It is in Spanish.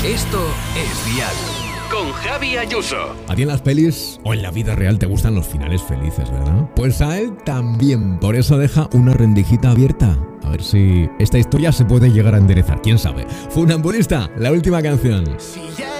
Esto es Dial. Con Javi Ayuso. A ti en las pelis o en la vida real te gustan los finales felices, ¿verdad? Pues a él también. Por eso deja una rendijita abierta. A ver si esta historia se puede llegar a enderezar. ¿Quién sabe? Funambulista, la última canción.